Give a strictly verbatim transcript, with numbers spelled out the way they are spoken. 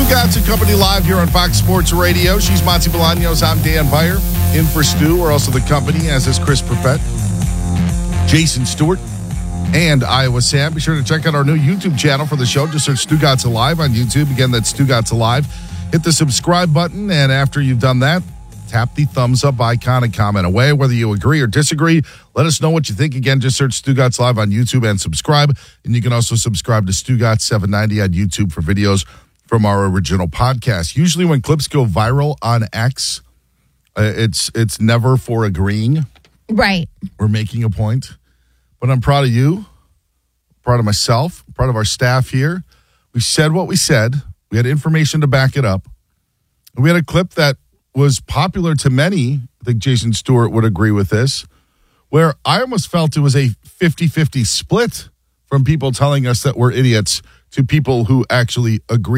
Stugotz and Company live here on Fox Sports Radio. She's Monty Bolaños. I'm Dan Beyer. In for Stu. We're also the company, as is Chris Perfett, Jason Stewart, and Iowa Sam. Be sure to check out our new YouTube channel for the show. Just search Stugotz Alive on YouTube. Again, that's Stugotz Alive. Hit the subscribe button, and after you've done that, tap the thumbs up icon and comment away. Whether you agree or disagree, let us know what you think. Again, just search Stugotz Live on YouTube and subscribe. And you can also subscribe to Stugotz seven ninety on YouTube for videos from our original podcast. Usually when clips go viral on X, uh, it's it's never for agreeing. Right. We're making a point. But I'm proud of you, proud of myself, proud of our staff here. We said what we said. We had information to back it up. And we had a clip that was popular to many. I think Jason Stewart would agree with this, where I almost felt it was a fifty-fifty split from people telling us that we're idiots to people who actually agree.